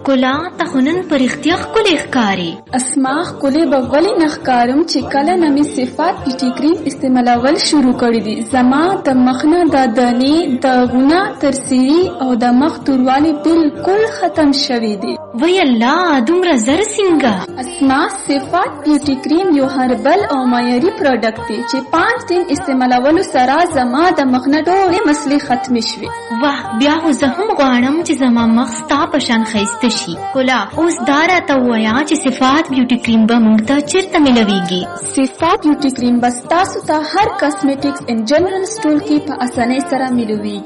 ښکلا ته خو نن په رښتیا ښکلې ښکاري. اسما ښکلې به ولې نه ښکارم چې کله نه مې صفات بیوټي کریم استعمالول شروع کړي دي. زما د مخ نه د دانې داغونه ترسیري او د مخ توروالی بالکل ختم شوي دي. وی الله دومره زر څنګه؟ اسما صفات بیوټي کریم یو هربل او معیاري پروډکټ دی چې 5 دن استعمالولو سره زما د مخ نه ټولې مسلې ختمې شوې. واه بیا خو زه هم غواړم چې زما مخ ستا په شان ښایسته شي. ښکلا اوس دا راته ووایه چې صفات بیوټي کریم به موږ ته چېرته میلویږي؟ صفات بیوټي کریم به ستاسو ته هر کاسمیټکس ان جنرال سټور کې په اسانۍ سره میلویږي.